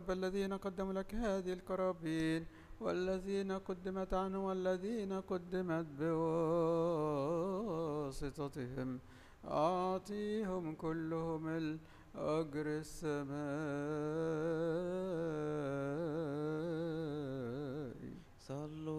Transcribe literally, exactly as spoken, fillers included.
الذين قدموا لك هذه القرابين والذين قدمت عنه والذين قدمت بواسطتهم، أعطيهم كلهم الأجر السمائي. صلوا